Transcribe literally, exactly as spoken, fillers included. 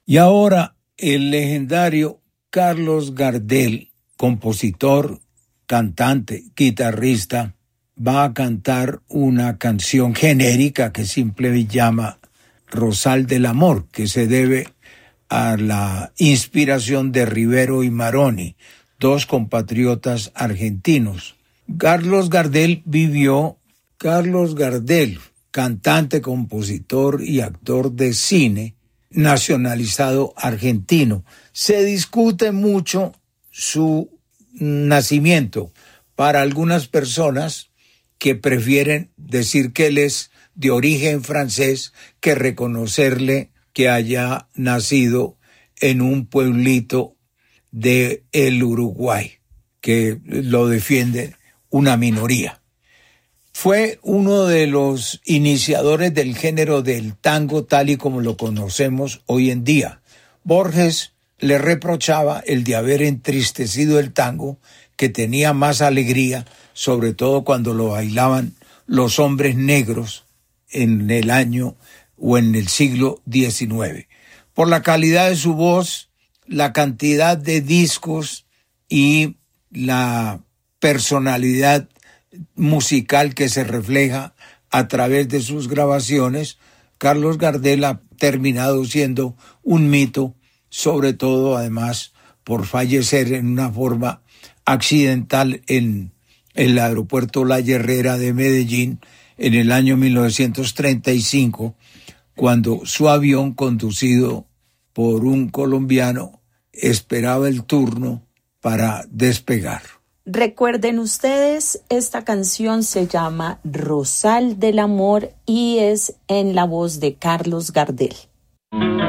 Y ahora el legendario Carlos Gardel, compositor, cantante, guitarrista, va a cantar una canción genérica que simplemente llama Rosal del Amor, que se debe a la inspiración de Rivero y Maroni, dos compatriotas argentinos. Carlos Gardel vivió, Carlos Gardel, cantante, compositor y actor de cine, nacionalizado argentino. Se discute mucho su nacimiento. Para algunas personas que prefieren decir que él es de origen francés que reconocerle que haya nacido en un pueblito de el Uruguay, que lo defiende una minoría. Fue uno de los iniciadores del género del tango tal y como lo conocemos hoy en día. Borges le reprochaba el de haber entristecido el tango, que tenía más alegría, sobre todo cuando lo bailaban los hombres negros en el año o en el siglo diecinueve. Por la calidad de su voz, la cantidad de discos y la personalidad musical que se refleja a través de sus grabaciones, Carlos Gardel ha terminado siendo un mito, sobre todo además por fallecer en una forma accidental en el aeropuerto La Herrera de Medellín en el año mil novecientos treinta y cinco, cuando su avión, conducido por un colombiano, esperaba el turno para despegar. Recuerden ustedes, esta canción se llama Rosal del Amor y es en la voz de Carlos Gardel.